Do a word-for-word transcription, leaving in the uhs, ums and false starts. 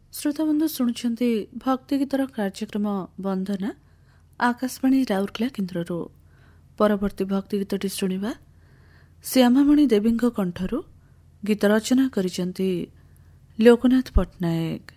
ଶ୍ରୋତାବନ୍ଧୁ ଶୁଣୁଛନ୍ତି ଭକ୍ତି ଗୀତର କାର୍ଯ୍ୟକ୍ରମ ବନ୍ଦନା ଆକାଶବାଣୀ ରାଉରକେଲା କେନ୍ଦ୍ରରୁ। ପରବର୍ତ୍ତୀ ଭକ୍ତି ଗୀତଟି ଶୁଣିବା ଶ୍ୟାମାମଣି ଦେବୀଙ୍କ କଣ୍ଠରୁ। ଗୀତ ରଚନା କରିଛନ୍ତି ଲୋକନାଥ ପଟ୍ଟନାୟକ।